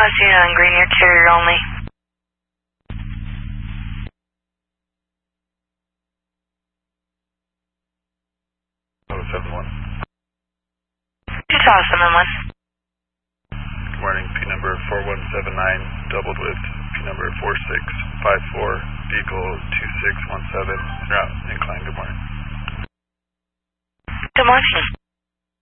Hacienda on Green, your carrier only. 71. 2001. Good morning, P number 4179, doubled with P number 4654, vehicle 2617, route incline. Good morning. Good morning.